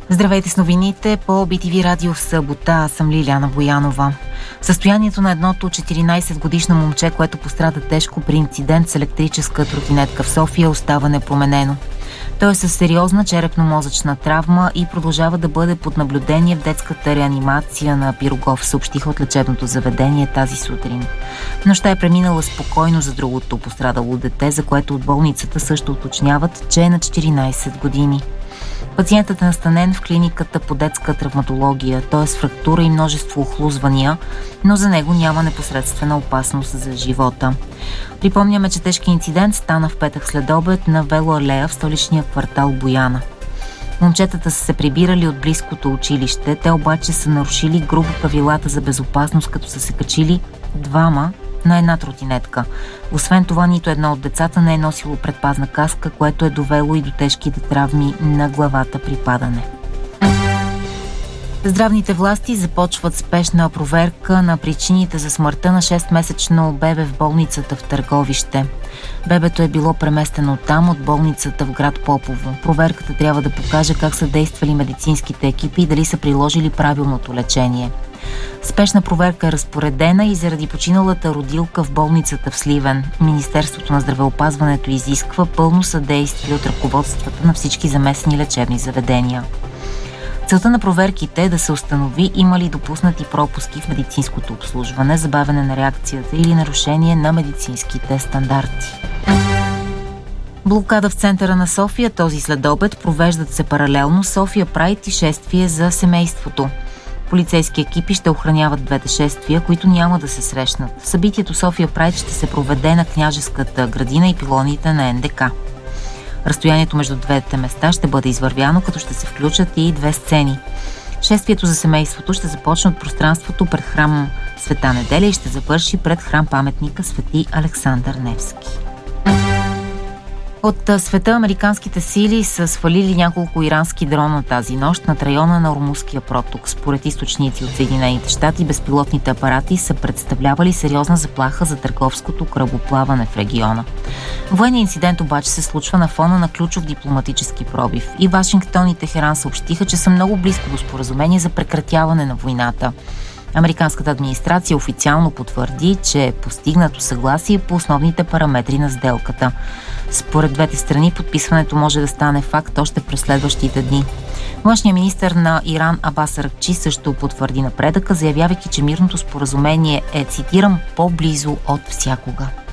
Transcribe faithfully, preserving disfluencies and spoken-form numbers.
Здравейте с новините по Би Ти Ви радио в събота. Аз съм Лиляна Боянова. Състоянието на едното четиринайсетгодишно момче, което пострада тежко при инцидент с електрическа тротинетка в София, остава непроменено. Той е със сериозна черепно-мозъчна травма и продължава да бъде под наблюдение в детската реанимация на Пирогов, съобщиха от лечебното заведение тази сутрин. Нощта е преминала спокойно за другото пострадало дете, за което от болницата също уточняват, че е на четиринайсет години. Пациентът е настанен в клиниката по детска травматология, т.е. с фрактура и множество охлузвания, но за него няма непосредствена опасност за живота. Припомняме, че тежки инцидент стана в петък следобед на велоалея в столичния квартал Бояна. Момчетата са се прибирали от близкото училище, те обаче са нарушили грубо правилата за безопасност, като са се качили двама на една тротинетка. Освен това, нито едно от децата не е носило предпазна каска, което е довело и до тежките травми на главата при падане. Здравните власти започват спешна проверка на причините за смъртта на шестмесечно бебе в болницата в Търговище. Бебето е било преместено там от болницата в град Попово. Проверката трябва да покаже как са действали медицинските екипи и дали са приложили правилното лечение. Спешна проверка е разпоредена и заради починалата родилка в болницата в Сливен. Министерството на здравеопазването изисква пълно съдействие от ръководствата на всички заместени лечебни заведения. Целта на проверките е да се установи има ли допуснати пропуски в медицинското обслужване, забавяне на реакцията или нарушение на медицинските стандарти. Блокада в центъра на София този следобед провеждат се паралелно София Прайд и шествие за семейството. Полицейски екипи ще охраняват двете шествия, които няма да се срещнат. Събитието София Прайд ще се проведе на Княжеската градина и пилоните на Ен Де Ка. Разстоянието между двете места ще бъде извървяно, като ще се включат и две сцени. Шествието за семейството ще започне от пространството пред храм Света Неделя и ще завърши пред храм паметника Свети Александър Невски. От света американските сили са свалили няколко ирански дрона тази нощ над района на Ормузския проток. Според източници от Съединените щати, безпилотните апарати са представлявали сериозна заплаха за търговското корабоплаване в региона. Военният инцидент обаче се случва на фона на ключов дипломатически пробив. И Вашингтон и Техеран съобщиха, че са много близко до споразумение за прекратяване на войната. Американската администрация официално потвърди, че е постигнато съгласие по основните параметри на сделката. Според двете страни подписването може да стане факт още през следващите дни. Външният министър на Иран Абас Аракчи също потвърди напредъка, заявявайки, че мирното споразумение е, цитирам, по-близо от всякога.